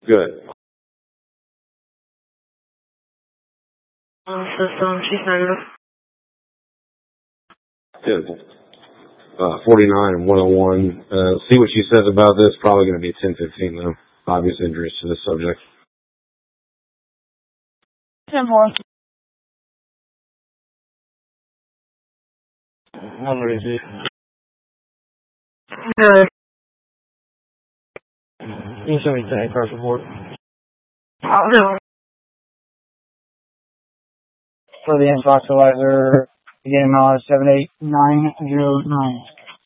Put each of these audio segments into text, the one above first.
Good. System, she's negative. Good. 49 and 101. See what she says about this. Probably going to be 10-15 though. Obvious injuries to the subject. 10-4. I'm ready to. Good. Can you show me the crash report? I'll do it. For the infoxilizer, again, 78909.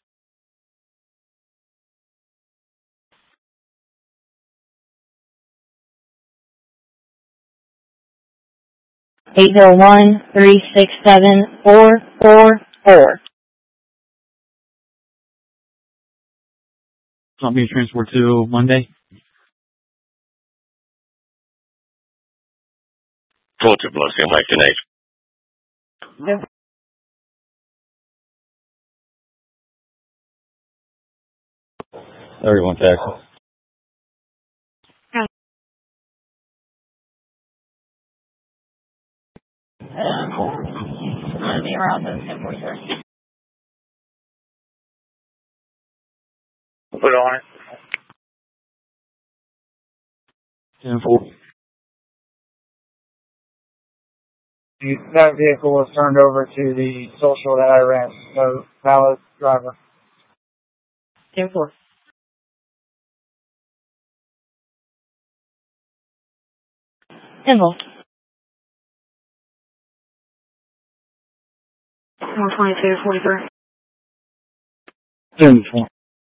Eight 801-367-444. Not being transported to Monday. Contemplación vaccination. Yep. Everyone, Texas. I'll be around the 10-43. Put on it. 10-4. That vehicle was turned over to the social that I ran. So, valid driver. 10-4. Involved. 122-43. 10-4.